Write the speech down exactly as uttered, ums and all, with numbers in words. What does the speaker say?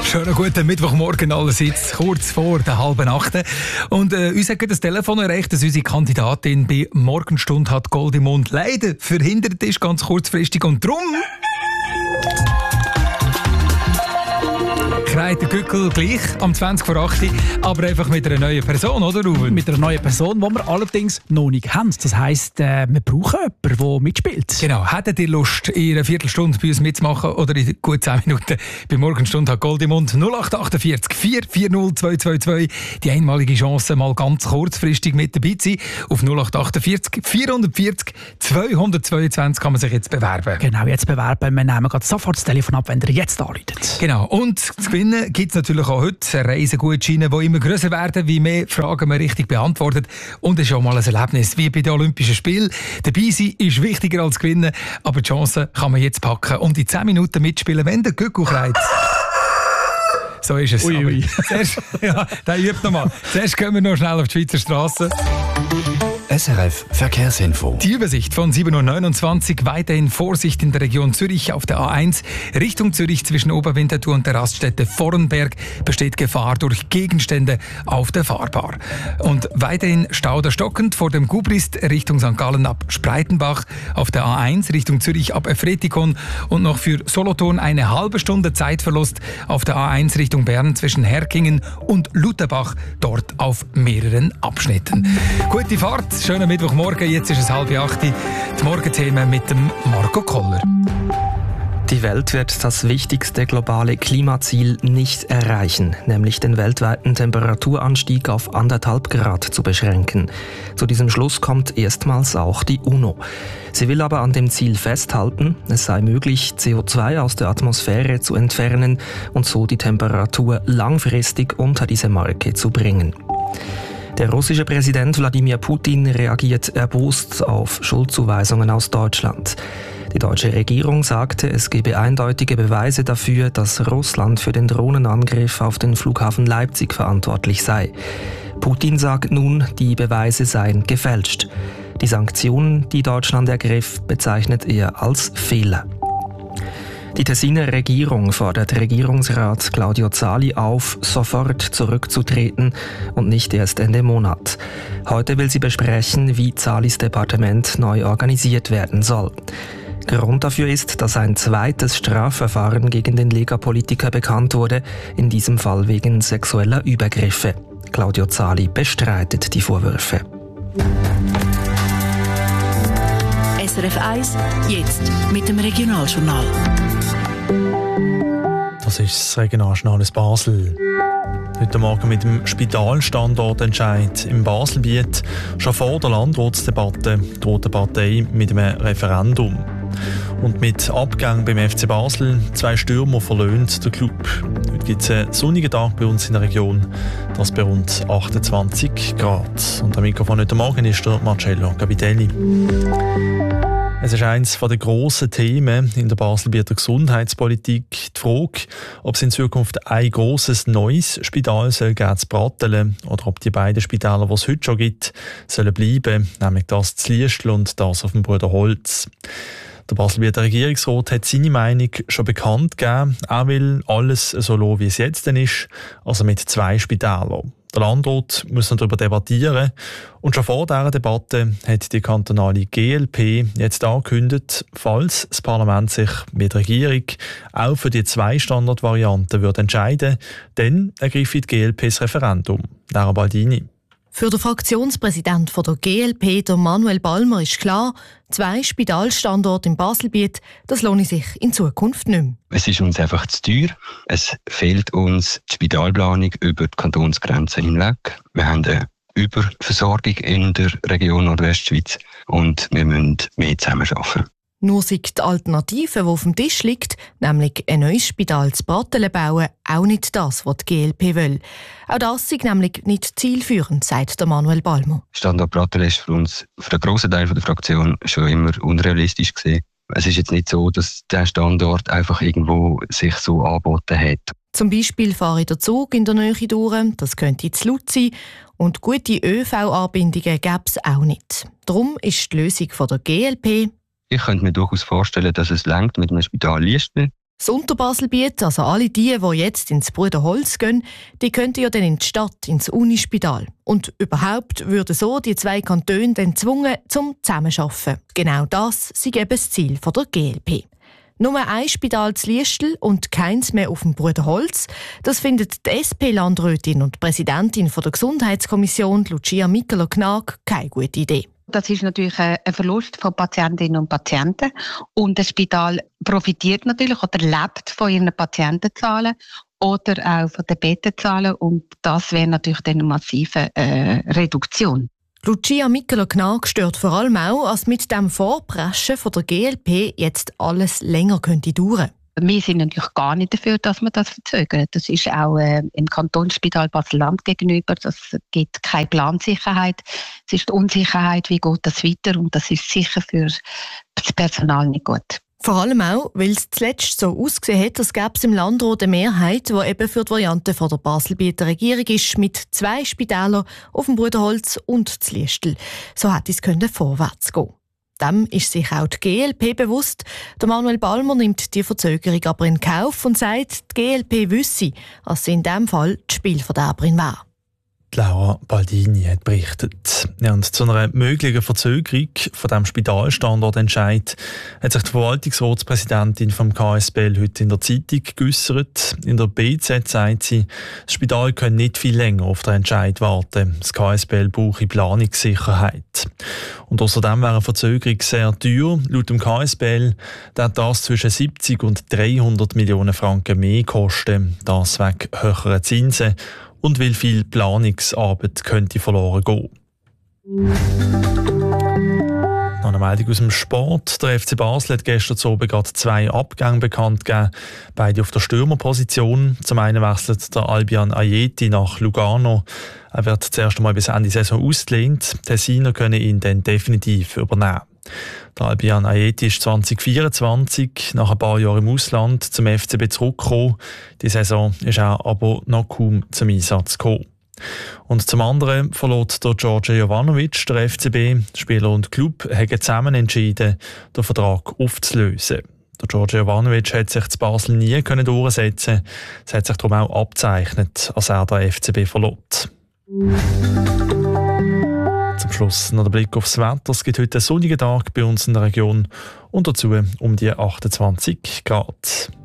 Schönen guten Mittwochmorgen allerseits, kurz vor der halben Achte. Und äh, uns hat das Telefon erreicht, dass unsere Kandidatin bei Morgenstund hat Gold im Mund leider verhindert ist, ganz kurzfristig. Und drum kreit der Gückel gleich am zwanzig vor acht, aber einfach mit einer neuen Person, oder Ruben? Mit einer neuen Person, die wir allerdings noch nicht haben. Das heisst, äh, wir brauchen jemanden, der mitspielt. Genau. Hättet ihr Lust, in einer Viertelstunde bei uns mitzumachen oder in gut zehn Minuten bei Morgenstund hat Gold im Mund? null acht achtundvierzig vier vier null zwei zwei zwei. Die einmalige Chance, mal ganz kurzfristig mit dabei zu sein. Auf null acht achtundvierzig vierhundertvierzig zweihundertzweiundzwanzig kann man sich jetzt bewerben. Genau, jetzt bewerben. Wir nehmen gerade sofort das Telefon ab, wenn ihr jetzt anruft. Genau. Und zu gewinnen gibt es natürlich auch heute Reisegutscheine, die immer grösser werden, wie mehr Fragen man richtig beantwortet. Und es ist auch mal ein Erlebnis, wie bei den Olympischen Spielen. Dabei sein ist wichtiger als gewinnen, aber die Chance kann man jetzt packen und in zehn Minuten mitspielen, wenn der Gückel kreit. So ist es. Ui, ui. Zuerst, ja, der übt nochmal. Zuerst gehen wir noch schnell auf die Schweizer Straße. S R F Verkehrsinfo. Die Übersicht von sieben Uhr neunundzwanzig. Weiterhin Vorsicht in der Region Zürich auf der A eins. Richtung Zürich zwischen Oberwinterthur und der Raststätte Vorrenberg besteht Gefahr durch Gegenstände auf der Fahrbahn. Und weiterhin Stauder stockend vor dem Gubrist Richtung Sankt Gallen ab Spreitenbach. Auf der A eins Richtung Zürich ab Efretikon. Und noch für Solothurn eine halbe Stunde Zeitverlust auf der A eins Richtung Bern zwischen Herkingen und Lutherbach. Dort auf mehreren Abschnitten. Gute Fahrt. Schönen Mittwochmorgen, jetzt ist es halb acht. Die Morgenthemen mit dem Marco Koller. Die Welt wird das wichtigste globale Klimaziel nicht erreichen, nämlich den weltweiten Temperaturanstieg auf anderthalb Grad zu beschränken. Zu diesem Schluss kommt erstmals auch die UNO. Sie will aber an dem Ziel festhalten, es sei möglich, C O zwei aus der Atmosphäre zu entfernen und so die Temperatur langfristig unter diese Marke zu bringen. Der russische Präsident Wladimir Putin reagiert erbost auf Schuldzuweisungen aus Deutschland. Die deutsche Regierung sagte, es gebe eindeutige Beweise dafür, dass Russland für den Drohnenangriff auf den Flughafen Leipzig verantwortlich sei. Putin sagt nun, die Beweise seien gefälscht. Die Sanktionen, die Deutschland ergriff, bezeichnet er als Fehler. Die Tessiner Regierung fordert Regierungsrat Claudio Zali auf, sofort zurückzutreten und nicht erst Ende Monat. Heute will sie besprechen, wie Zalis Departement neu organisiert werden soll. Grund dafür ist, dass ein zweites Strafverfahren gegen den Lega-Politiker bekannt wurde, in diesem Fall wegen sexueller Übergriffe. Claudio Zali bestreitet die Vorwürfe. S R F eins, jetzt mit dem Regionaljournal. Das ist das Regionaljournal aus Basel. Heute Morgen mit dem Spitalstandortentscheid im Baselbiet. Schon vor der Landratsdebatte droht die Partei mit einem Referendum. Und mit Abgang beim F C Basel, zwei Stürmer verlöhnt der Club. Heute gibt es einen sonnigen Tag bei uns in der Region, das bei rund achtundzwanzig Grad. Und am Mikrofon heute Morgen ist der Marcello Capitelli. Es ist eines der grossen Themen in der Baselbieter Gesundheitspolitik die Frage, ob es in Zukunft ein grosses neues Spital soll geben zu Brattelen oder ob die beiden Spitäler, die es heute schon gibt, sollen bleiben, nämlich das zu Liestl und das auf dem Bruderholz. Der Baselbieter Regierungsrat hat seine Meinung schon bekannt gegeben. Er will alles so lassen, wie es jetzt ist, also mit zwei Spitälern. Der Landrat muss noch darüber debattieren. Und schon vor dieser Debatte hat die kantonale G L P jetzt angekündigt, falls das Parlament sich mit der Regierung auch für die Zwei-Standard-Variante entscheiden würde, dann ergreife die G L P das Referendum. Lara Baldini. Für den Fraktionspräsident der G L P, der Manuel Balmer, ist klar, zwei Spitalstandorte im Baselbiet, das lohne sich in Zukunft nicht mehr. Es ist uns einfach zu teuer. Es fehlt uns die Spitalplanung über die Kantonsgrenzen hinweg. Wir haben eine Überversorgung in der Region Nordwestschweiz und wir müssen mehr zusammenarbeiten. Nur sei die Alternative, die auf dem Tisch liegt, nämlich ein neues Spital zu Brattelen bauen, auch nicht das, was die G L P will. Auch das sei nämlich nicht zielführend, sagt der Manuel Balmer. Standort Brattelen ist für uns, für den grossen Teil der Fraktion, schon immer unrealistisch gewesen. Es ist jetzt nicht so, dass der Standort einfach irgendwo sich so angeboten hat. Zum Beispiel fahre der Zug in der Nähe durch, das könnte zu laut sein, und gute Ö V-Anbindungen gäbe es auch nicht. Darum ist die Lösung von der G L P: Ich könnte mir durchaus vorstellen, dass es reicht mit einem Spital Liestl. Das Unterbaselbiet, also alle die, die jetzt ins Bruderholz gehen, die könnten ja dann in die Stadt, ins Unispital. Und überhaupt würden so die zwei Kantone dann gezwungen zum Zusammenarbeiten. Genau das sei eben das Ziel der G L P. Nur ein Spital zu Liestl und keins mehr auf dem Bruderholz, das findet die S P-Landrätin und Präsidentin der Gesundheitskommission, Lucia Mikkeler-Gnag, keine gute Idee. Das ist natürlich ein Verlust von Patientinnen und Patienten. Und das Spital profitiert natürlich oder lebt von ihren Patientenzahlen oder auch von den Bettenzahlen. Und das wäre natürlich eine massive äh, Reduktion. Lucia Mikkeler-Gnag stört vor allem auch, dass mit dem Vorpreschen von der G L P jetzt alles länger könnte dauern. Wir sind natürlich gar nicht dafür, dass man das verzögert. Das ist auch äh, im Kantonsspital Basel-Land gegenüber. Das gibt keine Plansicherheit. Es ist die Unsicherheit, wie geht das weiter, und das ist sicher für das Personal nicht gut. Vor allem auch, weil es zuletzt so ausgesehen hat, als gäbe es im Landrat eine Mehrheit, die eben für die Variante von der Baselbieter Regierung ist, mit zwei Spitälern auf dem Bruderholz und zu Liestl. So hätte es können vorwärts gehen. Dem ist sich auch die G L P bewusst. Der Manuel Balmer nimmt die Verzögerung aber in Kauf und sagt, die G L P wisse, dass sie in diesem Fall die Spielverderberin wäre. Laura Baldini hat berichtet. Ja, und zu einer möglichen Verzögerung von dem Spitalstandortentscheid hat sich die Verwaltungsratspräsidentin vom K S B L heute in der Zeitung geäussert. In der B Z sagt sie, das Spital könne nicht viel länger auf den Entscheid warten. Das K S B L brauche Planungssicherheit. Und außerdem wäre eine Verzögerung sehr teuer. Laut dem K S B L wird das zwischen siebzig und dreihundert Millionen Franken mehr kosten. Das wegen höherer Zinsen und weil viel Planungsarbeit könnte verloren gehen. Noch eine Meldung aus dem Sport. Der F C Basel hat gestern Abend gerade zwei Abgänge bekannt gegeben, beide auf der Stürmerposition. Zum einen wechselt der Albian Ajeti nach Lugano. Er wird zuerst einmal bis Ende Saison ausgelehnt. Die Tessiner können ihn dann definitiv übernehmen. Der Albian Ajeti ist zwanzig vierundzwanzig nach ein paar Jahren im Ausland zum F C B zurückgekommen. Die Saison ist er aber noch kaum zum Einsatz gekommen. Und zum anderen verlot der George Jovanovic der F C B. Spieler und Club haben zusammen entschieden, den Vertrag aufzulösen. Der George Jovanovic hat sich zu Basel nie können durchsetzen. Es hat sich darum auch abzeichnet, als er den F C B verlot. Zum Schluss noch der Blick aufs Wetter. Es gibt heute einen sonnigen Tag bei uns in der Region und dazu um die achtundzwanzig Grad.